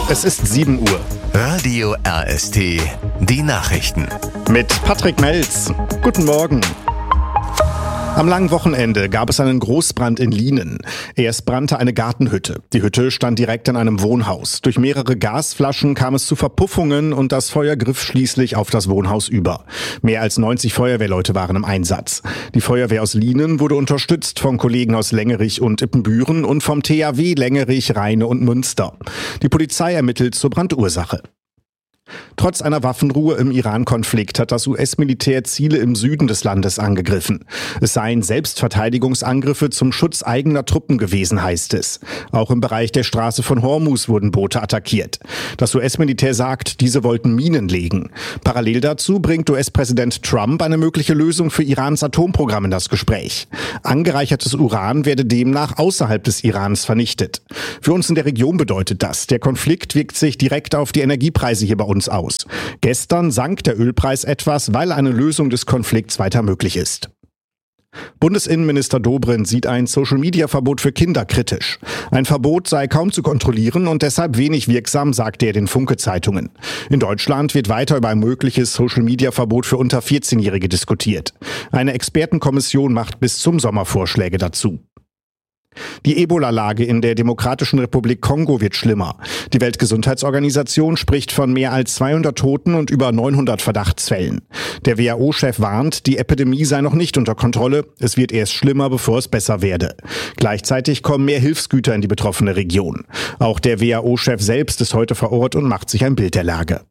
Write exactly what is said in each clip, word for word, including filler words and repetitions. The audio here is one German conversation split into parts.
Es ist sieben Uhr. Radio R S T, die Nachrichten. Mit Patrick Melz. Guten Morgen. Am langen Wochenende gab es einen Großbrand in Lienen. Erst brannte eine Gartenhütte. Die Hütte stand direkt in einem Wohnhaus. Durch mehrere Gasflaschen kam es zu Verpuffungen und das Feuer griff schließlich auf das Wohnhaus über. Mehr als neunzig Feuerwehrleute waren im Einsatz. Die Feuerwehr aus Lienen wurde unterstützt von Kollegen aus Lengerich und Ippenbüren und vom T H W Lengerich, Rheine und Münster. Die Polizei ermittelt zur Brandursache. Trotz einer Waffenruhe im Iran-Konflikt hat das U S-Militär Ziele im Süden des Landes angegriffen. Es seien Selbstverteidigungsangriffe zum Schutz eigener Truppen gewesen, heißt es. Auch im Bereich der Straße von Hormuz wurden Boote attackiert. Das U S-Militär sagt, diese wollten Minen legen. Parallel dazu bringt U S-Präsident Trump eine mögliche Lösung für Irans Atomprogramm in das Gespräch. Angereichertes Uran werde demnach außerhalb des Irans vernichtet. Für uns in der Region bedeutet das, der Konflikt wirkt sich direkt auf die Energiepreise hier bei uns aus. Gestern sank der Ölpreis etwas, weil eine Lösung des Konflikts weiter möglich ist. Bundesinnenminister Dobrindt sieht ein Social-Media-Verbot für Kinder kritisch. Ein Verbot sei kaum zu kontrollieren und deshalb wenig wirksam, sagte er den Funke-Zeitungen. In Deutschland wird weiter über ein mögliches Social-Media-Verbot für unter vierzehnjährige diskutiert. Eine Expertenkommission macht bis zum Sommer Vorschläge dazu. Die Ebola-Lage in der Demokratischen Republik Kongo wird schlimmer. Die Weltgesundheitsorganisation spricht von mehr als zweihundert Toten und über neunhundert Verdachtsfällen. Der W H O-Chef warnt, die Epidemie sei noch nicht unter Kontrolle. Es wird erst schlimmer, bevor es besser werde. Gleichzeitig kommen mehr Hilfsgüter in die betroffene Region. Auch der W H O-Chef selbst ist heute vor Ort und macht sich ein Bild der Lage.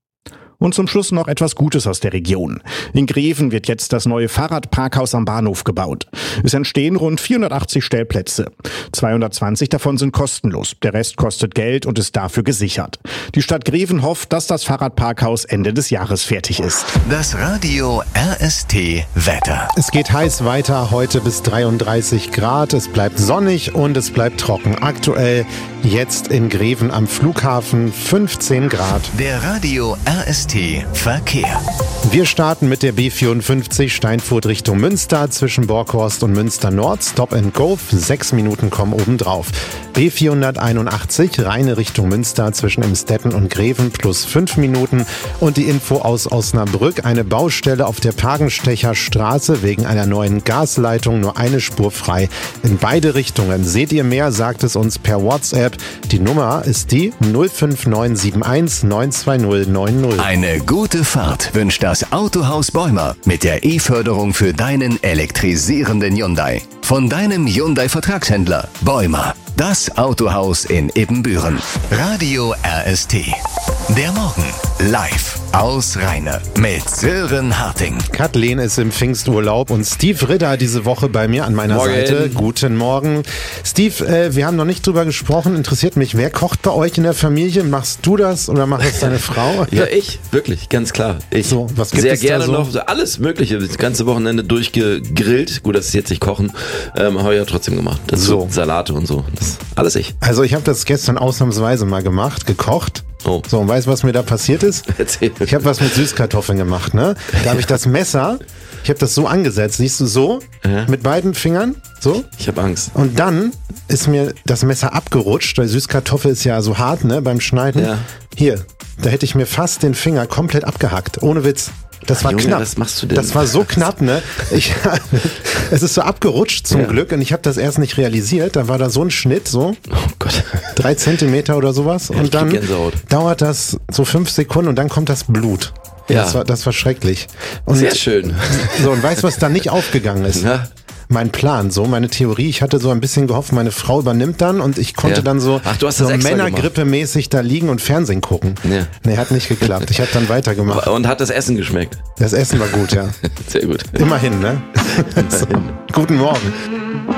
Und zum Schluss noch etwas Gutes aus der Region. In Greven wird jetzt das neue Fahrradparkhaus am Bahnhof gebaut. Es entstehen rund vierhundertachtzig Stellplätze. zweihundertzwanzig davon sind kostenlos. Der Rest kostet Geld und ist dafür gesichert. Die Stadt Greven hofft, dass das Fahrradparkhaus Ende des Jahres fertig ist. Das Radio R S T Wetter. Es geht heiß weiter, heute bis dreiunddreißig Grad. Es bleibt sonnig und es bleibt trocken. Aktuell jetzt in Greven am Flughafen fünfzehn Grad. Der Radio R S T Verkehr. Wir starten mit der B vierundfünfzig Steinfurt Richtung Münster zwischen Borkhorst und Münster Nord. Stop and Go, sechs Minuten kommen obendrauf. B vierhunderteinundachtzig Rheine Richtung Münster zwischen Emstetten und Greven plus fünf Minuten. Und die Info aus Osnabrück, eine Baustelle auf der Pagenstecher Straße wegen einer neuen Gasleitung, nur eine Spur frei in beide Richtungen. Seht ihr mehr, sagt es uns per WhatsApp. Die Nummer ist die null fünf neun sieben eins neun zwei null neun null. Eine gute Fahrt wünscht das Autohaus Bäumer mit der E-Förderung für deinen elektrisierenden Hyundai. Von deinem Hyundai-Vertragshändler Bäumer. Das Autohaus in Ippenbüren. Radio R S T. Der Morgen live aus Rheine mit Sören Harting. Kathleen ist im Pfingsturlaub und Steve Ritter diese Woche bei mir an meiner Morgen. Seite. Guten Morgen. Steve, äh, wir haben noch nicht drüber gesprochen. Interessiert mich, wer kocht bei euch in der Familie? Machst du das oder macht das deine Frau? Ja, ich, wirklich, ganz klar. Ich so, was gibt sehr es da gerne so? noch alles Mögliche, das ganze Wochenende durchgegrillt. Gut, das ist jetzt nicht kochen, ähm, habe ich ja trotzdem gemacht. Das So. so. Salate und so, das alles ich. Also ich habe das gestern ausnahmsweise mal gemacht, gekocht. Oh. So, und weißt du, was mir da passiert ist? Erzähl. Ich habe was mit Süßkartoffeln gemacht, ne? Da habe ich das Messer, ich habe das so angesetzt, siehst du, so, Ja. mit beiden Fingern, so. Ich habe Angst. Und dann ist mir das Messer abgerutscht, weil Süßkartoffel ist ja so hart, ne, beim Schneiden. Ja. Hier, da hätte ich mir fast den Finger komplett abgehackt, ohne Witz. Das war Junge, knapp. was machst du denn? Das war so knapp, ne? Ich, es ist so abgerutscht zum Ja. Glück und ich habe das erst nicht realisiert. Da war da so ein Schnitt, so Oh Gott. drei Zentimeter oder sowas. Ja, ich und dann krieg Gänsehaut. dauert das so fünf Sekunden und dann kommt das Blut. Ja. Das war, das war schrecklich. Und Sehr schön. So, und weißt du, was da nicht aufgegangen ist? Ja. Mein Plan, so meine Theorie, ich hatte so ein bisschen gehofft, meine Frau übernimmt dann und ich konnte Ja. dann so, Ach, du hast so das extra Männergrippe-mäßig da liegen und Fernsehen gucken. Ja. Nee, hat nicht geklappt. Ich habe dann weitergemacht. Und hat das Essen geschmeckt? Das Essen war gut, ja. Sehr gut. Immerhin, ne? So. Guten Morgen.